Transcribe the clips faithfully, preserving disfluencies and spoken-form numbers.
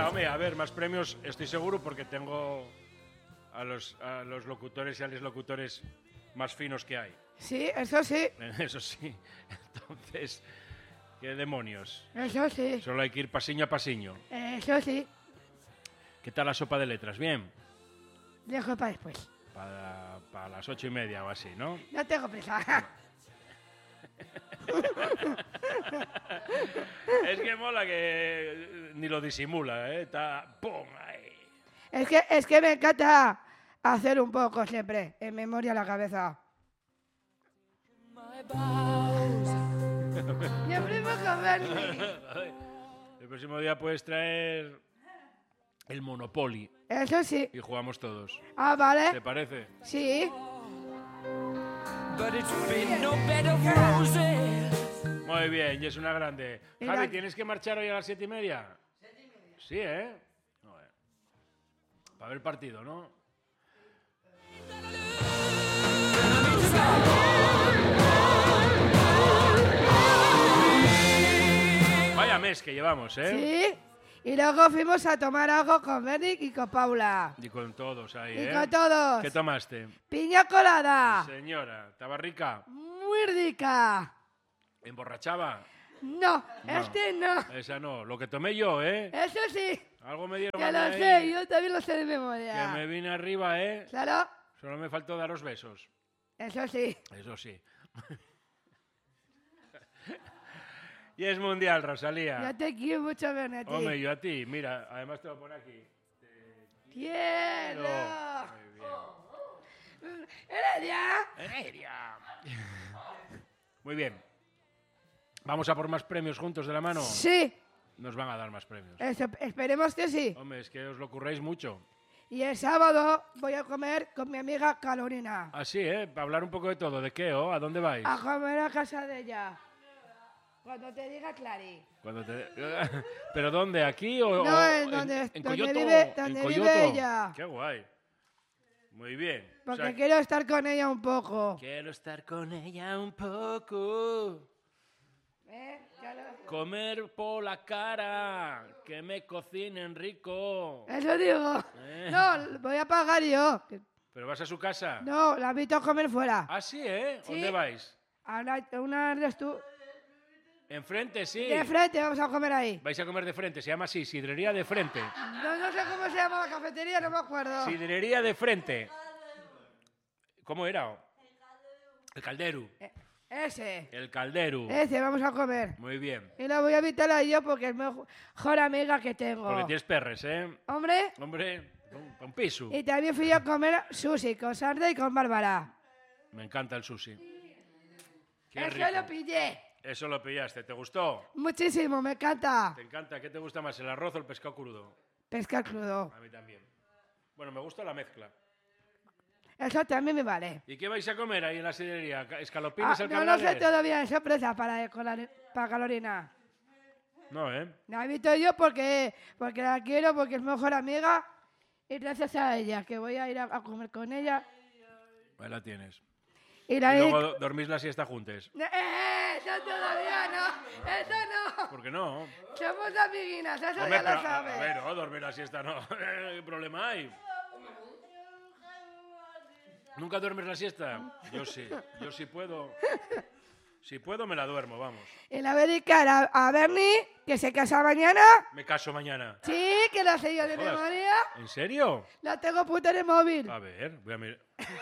Ya, hombre, a ver, más premios estoy seguro porque tengo a los, a los locutores y a los locutores más finos que hay. Sí, eso sí. Eso sí. Entonces, ¿qué demonios? Eso sí. Solo hay que ir pasiño a pasiño. Eso sí. ¿Qué tal la sopa de letras? ¿Bien? Dejo para después. Para, para las ocho y media o así, ¿no? No tengo prisa. Es que mola que ni lo disimula, ¿eh? Está ¡pum! Ahí. Es que, es que me encanta hacer un poco siempre, en memoria a la cabeza. Mi primo con Bernie. El próximo día puedes traer el Monopoly Eso sí. y jugamos todos. Ah, ¿Te vale. parece? Sí. Muy bien, y es una grande. Mira. Javi, ¿tienes que marchar hoy a las siete y media? Sí, ¿eh? Joder. Para ver el partido, ¿no? Vaya mes que llevamos, ¿eh? Sí. Y luego fuimos a tomar algo con Bernie y con Paula. Y con todos ahí, Y ¿eh? con todos. ¿Qué tomaste? Piña colada. Señora, ¿estaba rica? Muy rica. ¿Emborrachaba? No, No. este no. Esa no, lo que tomé yo, ¿eh? Eso sí. Algo me dieron Que a mí lo ahí, sé, yo también lo sé de que memoria. me vine arriba, ¿eh? Claro, Solo me faltó daros besos. eso sí. Eso sí. Y es mundial, Rosalía. Yo te quiero mucho, Bernie. Hombre, yo a ti. Mira, además te lo pongo aquí. ¡Quiero! Muy bien. ¡Heredia! Heredia. Muy bien. ¿Vamos a por más premios juntos de la mano? Sí, Nos van a dar más premios. eso, esperemos que sí. Hombre, es que os lo curráis mucho. Y el sábado voy a comer con mi amiga Carolina. Así, ¿eh? Para hablar un poco de todo. ¿De qué, o? ¿A dónde vais? A comer a casa de ella. Cuando te diga Clary. Cuando te... ¿Pero dónde? ¿Aquí o, No, o en donde- en donde Coyoto? vive- donde ¿En vive Coyoto? ella. Qué guay. Muy bien. O Porque sea, quiero estar con ella un poco. quiero estar con ella un poco. ¿Eh? Ya lo- Comer por la cara. Que me cocinen rico. Eso digo. Eh. No, voy a pagar yo. ¿Pero vas a su casa? No, la invito a comer fuera. Ah, sí, ¿eh? Sí. ¿Dónde vais? A una, una restu- Enfrente, sí. De frente vamos a comer ahí. Vais a comer de frente. Se llama así, sidrería de frente. No, no sé cómo se llama la cafetería, no me acuerdo. Sidrería de frente. ¿Cómo era? El caldero. Eh, Ese. El caldero. Ese vamos a comer. Muy bien. Y la voy a invitar a yo porque es mi mejor amiga que tengo. Porque tienes perres, ¿eh? Hombre, Hombre, un, un piso. y también fui a comer sushi con Sandra y con Bárbara. Me encanta el sushi. Qué Eso rico. lo pillé. Eso lo pillaste. ¿Te gustó? Muchísimo, me encanta. ¿Te encanta? ¿Qué te gusta más, el arroz o el pescado crudo? Pescar crudo. A mí también. Bueno, me gusta la mezcla. Eso también me vale. ¿Y qué vais a comer ahí en la sidrería? ¿Escalopines Ah, al no lo sé cabrales? todavía, es sorpresa para, con la- para Carolina. No, ¿eh? La invito yo porque, porque la quiero, porque es mi mejor amiga. Y gracias a ella, que voy a ir a, a comer con ella. Ahí la tienes. Y Y la luego do- dormís la siesta juntos. ¡Eh! Eso todavía no. Eso no. ¿Por qué no? Somos amiguinas, eso Hombre, ya pero, lo a, sabes. a ver, no, dormir la siesta no. ¿Qué problema hay? ¿Nunca duermes la siesta? Yo sí, yo sí puedo. Si puedo, me la duermo, vamos. Y la voy a dedicar a, a Bernie, que se casa mañana. Me caso mañana. Sí, que la sé yo de Jodas. memoria. ¿En serio? La tengo puta en el móvil. A ver, voy a mirar.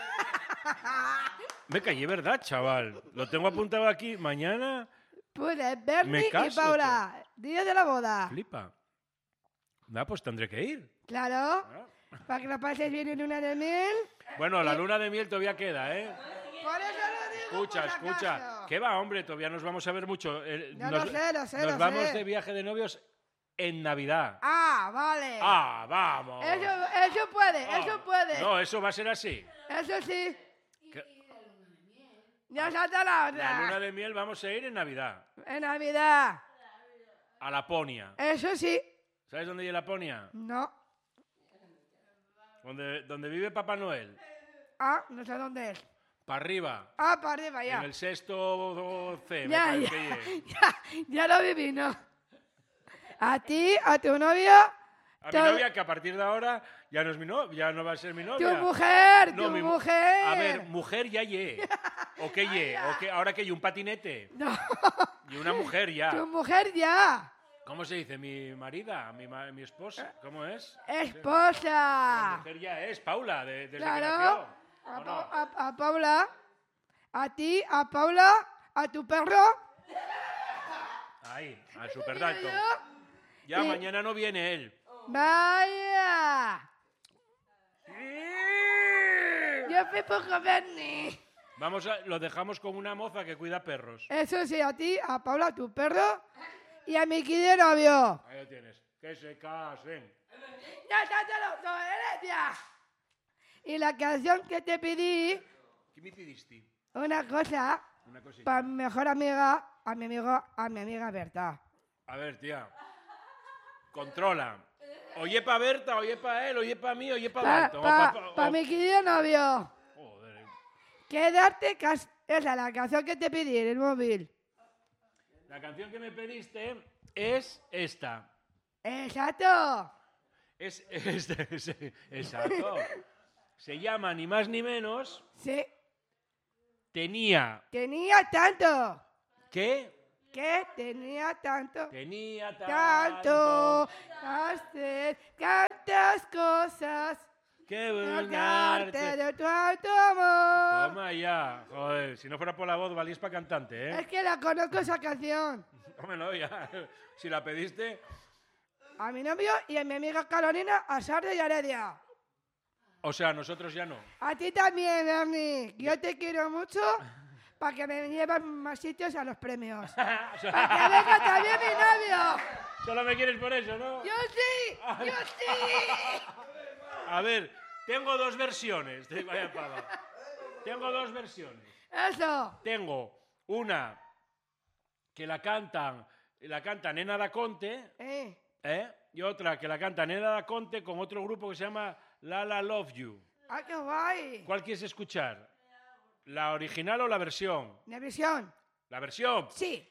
Me callé, ¿verdad, chaval? Lo tengo apuntado aquí. Mañana, Pues es Me Bernie y caso, Paula. Día de la boda. flipa. Ah, pues tendré que ir. Claro. Ah. Para que lo pases bien en luna de miel. Bueno, la luna de miel todavía queda, ¿eh? Por eso lo digo. Escucha, por si escucha. acaso. ¿Qué va, hombre? Todavía nos vamos a ver mucho. Eh, Ya nos lo sé, lo sé, nos lo vamos sé. de viaje de novios en Navidad. Ah, vale. ¡Ah, vamos! Eso, eso puede, Ah, eso puede. No, eso va a ser así. Eso sí. Que- Ya salta la La luna otra. de miel vamos a ir en Navidad. En Navidad. A Laponia. Eso sí. ¿Sabes dónde hay Laponia? No. Donde, donde vive Papá Noel. Ah, no sé dónde es. Para arriba. Ah, para arriba En ya. el sexto C, me Ya, parece ya, que es. ya, ya lo viví, ¿no? A ti, a tu novio A Todo- mi novia, que a partir de ahora ya no es mi novia, ya no va a ser mi Tu novia. mujer, No, tu mi mu- mujer. A ver, mujer ya ye. ¿O qué ye? ¿O qué? ¿Ahora que ye? ¿Un patinete? No, Y una mujer ya. tu mujer ya. ¿Cómo se dice? ¿Mi marida? ¿Mi, ma- mi esposa? ¿Cómo es? La Esposa. mujer ya es Paula, de- desde que Claro. nació. A, ¿O Pa- no? a- a Paula. A ti, a Paula, a tu perro. Ahí, al Superdalton. Digo yo. Ya Y- mañana no viene él. Vaya. Yo fui poco Bernie. Vamos a, lo dejamos con una moza que cuida perros. Eso sí, a ti, a Paula, a tu perro. Y a mi querido novio. Ahí lo tienes. Que se casen. Ya está, ya lo no, herencia. Y la canción que te pedí, ¿Qué me pediste? una cosa, Una cosita. para mi mejor amiga, a mi amigo, a mi amiga Berta. A ver, tía. Controla. Oye pa' Berta, oye pa' él, oye pa' mí, oye pa' Para Dalton. o pa- pa- o- mi querido novio. Joder. Quedarte cas esa es la canción que te pedí en el móvil. La canción que me pediste es esta. Exacto. Es, es, es- exacto. Se llama ni más ni menos Sí, Tenía tenía tanto. que Que tenía tanto. tenía Tanto. tanto Hacer tantas cosas. que Colgarte burlarte. de tanto amor. Toma ya. Joder, si no fuera por la voz valís para cantante, ¿eh? Es que la conozco esa canción. Hombre, no, ya. Si la pediste. A mi novio y a mi amiga Carolina, a Sarde y a Heredia. O sea, nosotros ya no. A ti también, Bernie. Yo te quiero mucho para que me lleven más sitios a los premios. O sea, Para que venga también mi novio. solo me quieres por eso, ¿no? Yo sí, yo sí. A ver, tengo dos versiones. de- Vaya pava. Tengo dos versiones. Eso. Tengo una que la cantan, la canta Nena da Conte, Eh, ¿eh? Y otra que la canta Nena da Conte con otro grupo que se llama La La Love You. ¡ah, qué guay! ¿Cuál quieres escuchar? ¿La original o la versión? ¿La visión? La versión. Sí.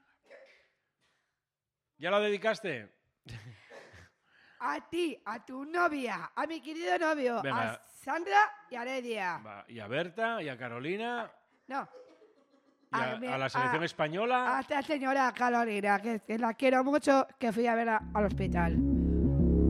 ¿Ya la dedicaste? A ti, a tu novia, a mi querido novio, Venga. a Sandra y a Heredia. Va, y a Berta, y a Carolina, No. y a, mi- a la selección a- española. A esta señora Carolina, que, que la quiero mucho, que fui a ver a- al hospital.